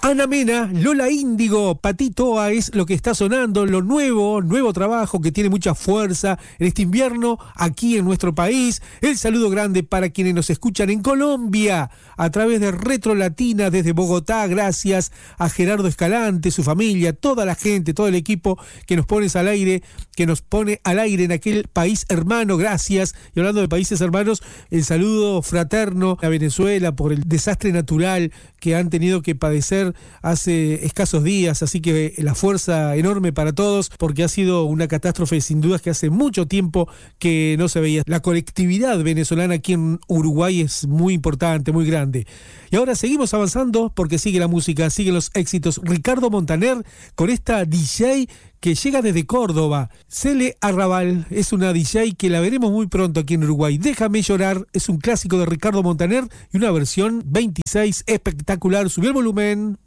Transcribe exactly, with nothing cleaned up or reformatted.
Ana Mena, Lola Índigo, Patitoa es lo que está sonando, lo nuevo, nuevo trabajo que tiene mucha fuerza en este invierno aquí en nuestro país. El saludo grande para quienes nos escuchan en Colombia a través de Retro Latina desde Bogotá. Gracias a Gerardo Escalante, su familia, toda la gente, todo el equipo que nos pones al aire, que nos pone al aire en aquel país hermano. Gracias. Y hablando de países hermanos, el saludo fraterno a Venezuela por el desastre natural que han tenido que padecer hace escasos días, así que la fuerza enorme para todos, porque ha sido una catástrofe sin dudas que hace mucho tiempo que no se veía. La colectividad venezolana aquí en Uruguay es muy importante, muy grande. Y ahora seguimos avanzando porque sigue la música, siguen los éxitos. Ricardo Montaner con esta D J que llega desde Córdoba. Cele Arrabal es una D J que la veremos muy pronto aquí en Uruguay. Déjame llorar es un clásico de Ricardo Montaner y una versión veintiséis espectacular. Subió el volumen.